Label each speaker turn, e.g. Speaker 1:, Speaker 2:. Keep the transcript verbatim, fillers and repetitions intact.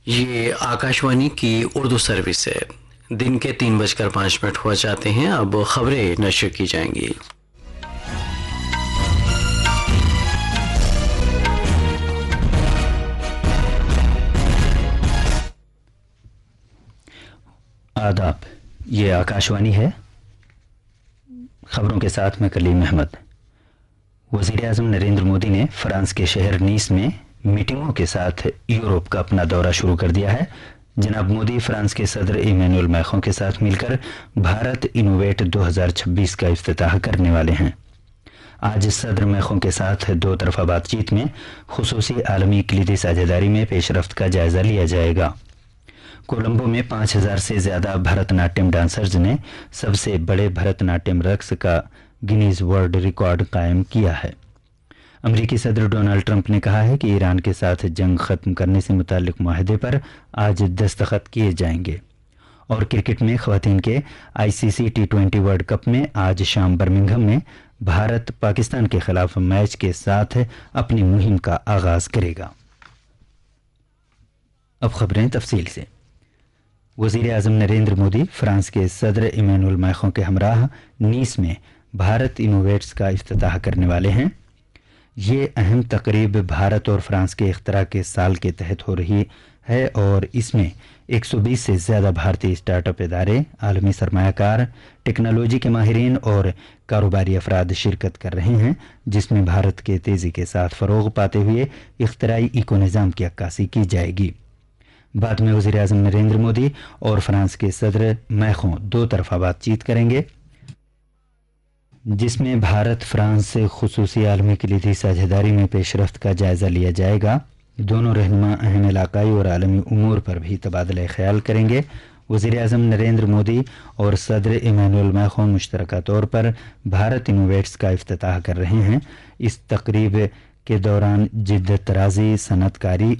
Speaker 1: یہ آکاشوانی کی اردو سروس ہے۔ دن کے تین بج کر پانچ منٹ ہوا چاہتے ہیں، اب خبریں نشر کی جائیں گی۔
Speaker 2: آداب، یہ آکاشوانی ہے۔ خبروں کے ساتھ میں کلیم احمد۔ وزیر اعظم نریندر مودی نے فرانس کے شہر نیس میں میٹنگوں کے ساتھ یورپ کا اپنا دورہ شروع کر دیا ہے۔ جناب مودی فرانس کے صدر ایمینوئل میخوں کے ساتھ مل کر بھارت انوویٹ دو ہزار چھبیس کا افتتاح کرنے والے ہیں۔ آج صدر میخوں کے ساتھ دو طرفہ بات چیت میں خصوصی عالمی کلیدی ساجھیداری میں پیش رفت کا جائزہ لیا جائے گا۔ کولمبو میں پانچ ہزار سے زیادہ بھرت ناٹیم ڈانسرز نے سب سے بڑے بھرت ناٹیم رقص کا گینیز ورلڈ ریکارڈ قائم کیا ہے۔ امریکی صدر ڈونلڈ ٹرمپ نے کہا ہے کہ ایران کے ساتھ جنگ ختم کرنے سے متعلق معاہدے پر آج دستخط کیے جائیں گے۔ اور کرکٹ میں خواتین کے آئی سی C T twenty world cup میں آج شام برمنگھم میں بھارت پاکستان کے خلاف میچ کے ساتھ اپنی مہم کا آغاز کرے گا۔ اب خبریں تفصیل سے۔ وزیر اعظم نریندر مودی فرانس کے صدر ایمینوئل میخوں کے ہمراہ نیس میں بھارت انوویٹس کا افتتاح کرنے والے ہیں۔ یہ اہم تقریب بھارت اور فرانس کے اختراع کے سال کے تحت ہو رہی ہے اور اس میں ایک سو بیس سے زیادہ بھارتی اسٹارٹ اپ ادارے، عالمی سرمایہ کار، ٹیکنالوجی کے ماہرین اور کاروباری افراد شرکت کر رہے ہیں، جس میں بھارت کے تیزی کے ساتھ فروغ پاتے ہوئے اختراعی ایکو نظام کی عکاسی کی جائے گی۔ بعد میں وزیر اعظم نریندر مودی اور فرانس کے صدر میخوں دو طرفہ بات چیت کریں گے، جس میں بھارت فرانس سے خصوصی عالمی کلیدی ساجھیداری میں پیش رفت کا جائزہ لیا جائے گا۔ دونوں رہنما اہم علاقائی اور عالمی امور پر بھی تبادلہ خیال کریں گے۔ وزیر اعظم نریندر مودی اور صدر ایمینوئل میخوں مشترکہ طور پر بھارت انوویٹس کا افتتاح کر رہے ہیں۔ اس تقریب کے دوران جدت طرازی، صنعت کاری